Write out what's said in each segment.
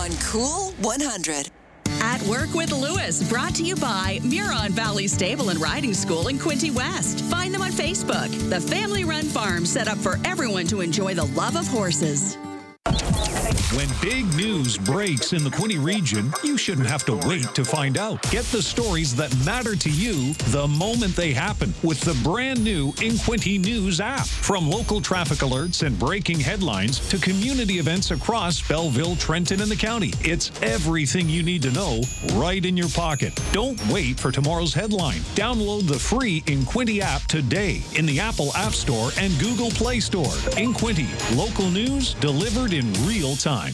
on Cool 100. At Work with Lewis, brought to you by Muron Valley Stable and Riding School in Quinte West. Find them on Facebook. The family-run farm set up for everyone to enjoy the love of horses. When big news breaks in the Quinte region, you shouldn't have to wait to find out. Get the stories that matter to you the moment they happen with the brand new InQuinte News app. From local traffic alerts and breaking headlines to community events across Belleville, Trenton, and the county. It's everything you need to know right in your pocket. Don't wait for tomorrow's headline. Download the free InQuinte app today in the Apple App Store and Google Play Store. InQuinte, local news delivered in real time.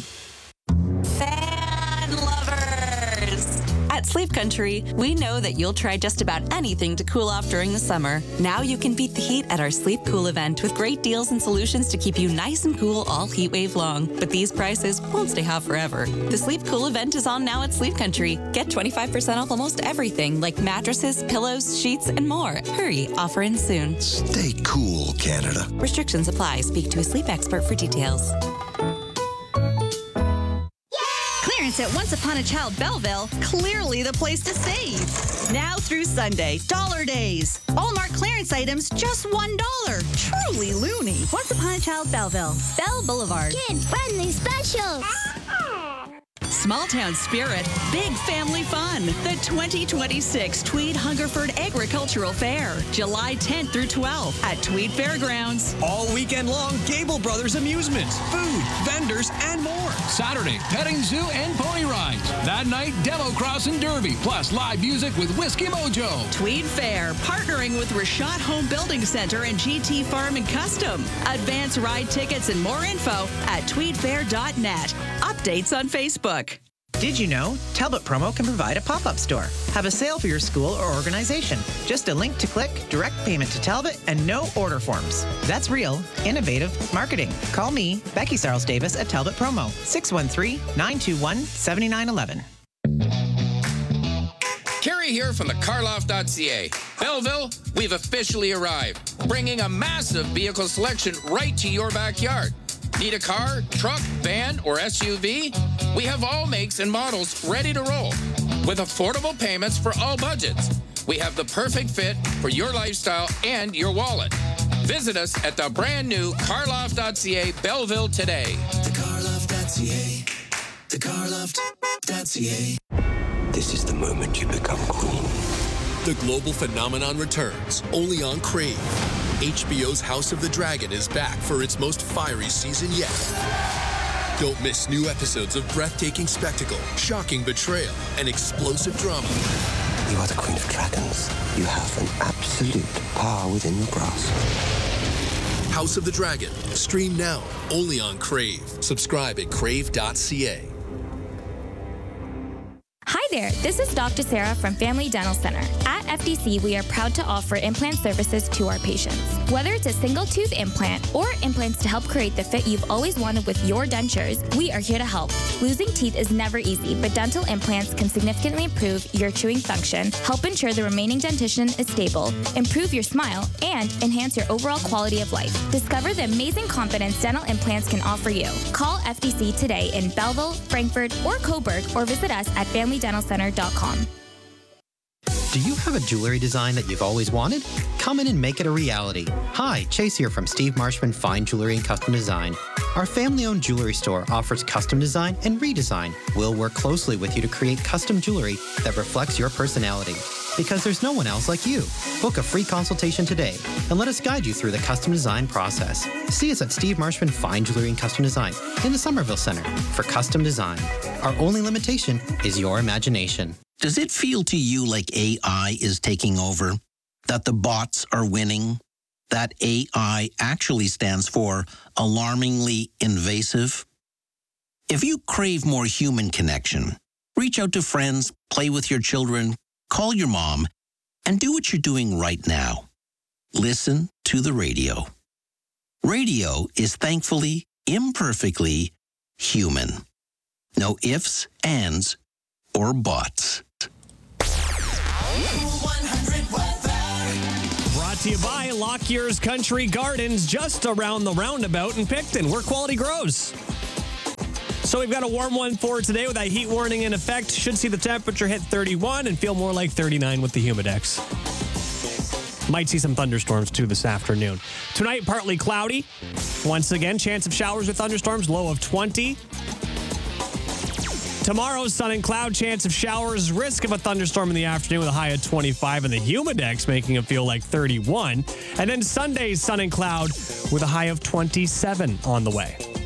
Fan lovers! At Sleep Country, we know that you'll try just about anything to cool off during the summer. Now you can beat the heat at our Sleep Cool event with great deals and solutions to keep you nice and cool all heat wave long. But these prices won't stay hot forever. The Sleep Cool event is on now at Sleep Country. Get 25% off almost everything like mattresses, pillows, sheets, and more. Hurry, offer ends soon. Stay cool, Canada. Restrictions apply. Speak to a sleep expert for details. Clearance at Once Upon a Child Belleville, clearly the place to save. Now through Sunday, Dollar Days. All marked clearance items, just $1. Truly loony. Once Upon a Child Belleville, Bell Boulevard. Kid-friendly specials. Small town spirit, big family fun. The 2026 Tweed Hungerford Agricultural Fair, July 10th through 12th at Tweed Fairgrounds. All weekend long, Gable Brothers amusements, food, vendors, and more. Saturday, petting zoo and pony rides. That night, demo cross and derby, plus live music with Whiskey Mojo. Tweed Fair, partnering with Rashad Home Building Center and GT Farm and Custom. Advance ride tickets and more info at tweedfair.net. Updates on Facebook. Did you know Talbot Promo can provide a pop-up store? Have a sale for your school or organization. Just a link to click, direct payment to Talbot, and no order forms. That's real, innovative marketing. Call me, Becky Sarles Davis at Talbot Promo, 613-921-7911. Kerry here from the carloft.ca. Belleville, we've officially arrived, bringing a massive vehicle selection right to your backyard. Need a car, truck, van, or SUV? We have all makes and models ready to roll with affordable payments for all budgets. We have the perfect fit for your lifestyle and your wallet. Visit us at the brand new carloft.ca Belleville today. Thecarloft.ca. Thecarloft.ca. This is the moment you become queen. The global phenomenon returns, only on Crave. HBO's House of the Dragon is back for its most fiery season yet. Don't miss new episodes of breathtaking spectacle, shocking betrayal, and explosive drama. You are the queen of dragons. You have an absolute power within your grasp. House of the Dragon. Stream now, only on Crave. Subscribe at crave.ca. Hi there, this is Dr. Sarah from Family Dental Center. At FDC, we are proud to offer implant services to our patients. Whether it's a single tooth implant or implants to help create the fit you've always wanted with your dentures, we are here to help. Losing teeth is never easy, but dental implants can significantly improve your chewing function, help ensure the remaining dentition is stable, improve your smile, and enhance your overall quality of life. Discover the amazing confidence dental implants can offer you. Call FDC today in Belleville, Frankfurt, or Coburg, or visit us at FamilyDentalCenter.com. Do you have a jewelry design that you've always wanted? Come in and make it a reality. Hi, Chase here from Steve Marshman Fine Jewelry and Custom Design. Our family-owned jewelry store offers custom design and redesign. We'll work closely with you to create custom jewelry that reflects your personality, because there's no one else like you. Book a free consultation today and let us guide you through the custom design process. See us at Steve Marshman Fine Jewelry and Custom Design in the Somerville Center for custom design. Our only limitation is your imagination. Does it feel to you like AI is taking over? That the bots are winning? That AI actually stands for alarmingly invasive? If you crave more human connection, reach out to friends, play with your children, call your mom, and do what you're doing right now. Listen to the radio. Radio is thankfully, imperfectly human. No ifs, ands, or buts. Brought to you by Lockyer's Country Gardens, just around the roundabout in Picton, where quality grows. So we've got a warm one for today with that heat warning in effect. Should see the temperature hit 31 and feel more like 39 with the Humidex. Might see some thunderstorms too this afternoon. Tonight, partly cloudy. Once again, chance of showers with thunderstorms, low of 20. Tomorrow, sun and cloud, chance of showers, risk of a thunderstorm in the afternoon with a high of 25 and the Humidex making it feel like 31. And then Sunday, sun and cloud with a high of 27 on the way.